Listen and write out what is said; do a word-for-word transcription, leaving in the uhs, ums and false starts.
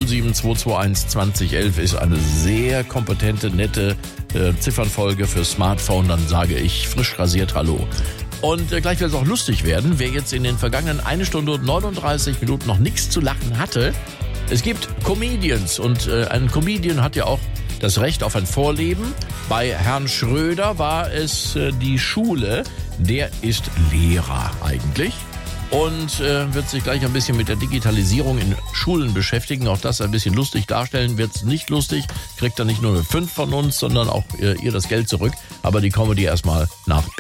sieben zwei zwei eins zwanzig elf ist eine sehr kompetente, nette äh, Ziffernfolge für Smartphone. Dann sage ich frisch rasiert Hallo. Und äh, gleich wird es auch lustig werden, wer jetzt in den vergangenen eine Stunde und neununddreißig Minuten noch nichts zu lachen hatte. Es gibt Comedians und äh, ein Comedian hat ja auch das Recht auf ein Vorleben. Bei Herrn Schröder war es äh, die Schule. Der ist Lehrer eigentlich und äh, wird sich gleich ein bisschen mit der Digitalisierung in Schulen beschäftigen. Auch das ein bisschen lustig darstellen. Wird es nicht lustig, kriegt er nicht nur eine fünf von uns, sondern auch äh, ihr das Geld zurück. Aber die Comedy erstmal nach